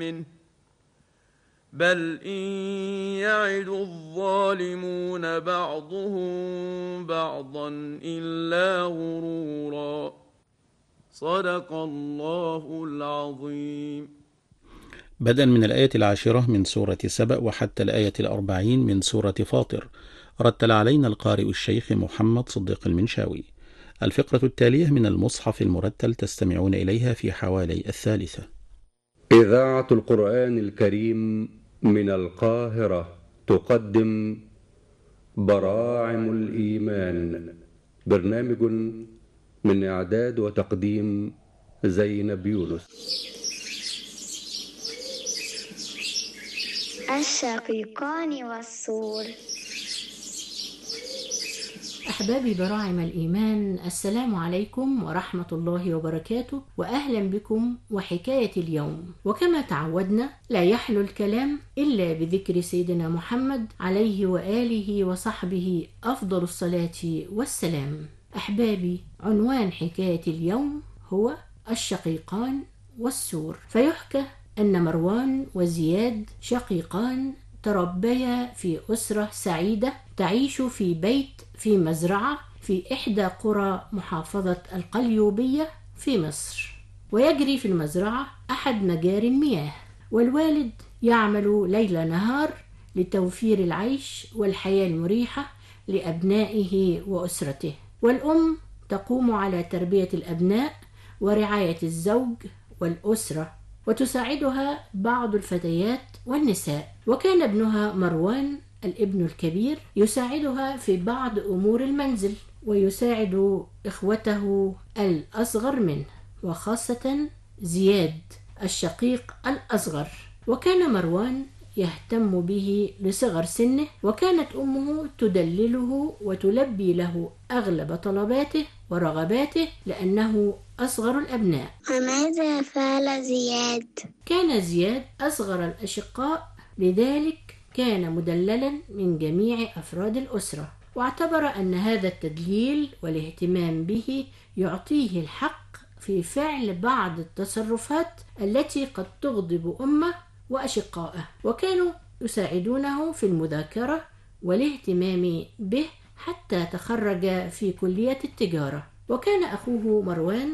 منه بل إن يعد الظالمون بعضهم بعضا إلا غرورا. صدق الله العظيم. بدءا من الآية 10 من سورة سبأ وحتى الآية 40 من سورة فاطر، رتل علينا القارئ الشيخ محمد صديق المنشاوي. الفقرة التالية من المصحف المرتل تستمعون إليها في حوالي 1/3. إذاعة القرآن الكريم من القاهرة تقدم براعم الإيمان، برنامج من إعداد وتقديم زينب يونس. الشقيقان والسور. أحبابي براعم الإيمان، السلام عليكم ورحمة الله وبركاته، وأهلا بكم وحكاية اليوم. وكما تعودنا لا يحلو الكلام إلا بذكر سيدنا محمد عليه وآله وصحبه أفضل الصلاة والسلام. أحبابي، عنوان حكاية اليوم هو الشقيقان والسور. فيحكى أن مروان وزياد شقيقان تربيا في أسرة سعيدة تعيش في بيت في مزرعة في إحدى قرى محافظة القليوبية في مصر. ويجري في المزرعة أحد مجاري المياه، والوالد يعمل ليل نهار لتوفير العيش والحياة المريحة لأبنائه وأسرته، والأم تقوم على تربية الأبناء ورعاية الزوج والأسرة، وتساعدها بعض الفتيات والنساء. وكان ابنها مروان الابن الكبير يساعدها في بعض أمور المنزل، ويساعد إخوته الأصغر منه، وخاصة زياد الشقيق الأصغر. وكان مروان يهتم به لصغر سنه، وكانت أمه تدلله وتلبي له أغلب طلباته ورغباته لأنه أصغر الأبناء. وماذا فعل زياد؟ كان زياد أصغر الأشقاء، لذلك كان مدللا من جميع أفراد الأسرة، واعتبر أن هذا التدليل والاهتمام به يعطيه الحق في فعل بعض التصرفات التي قد تغضب أمه وأشقائه، وكانوا يساعدونه في المذاكرة والاهتمام به حتى تخرج في كلية التجارة. وكان أخوه مروان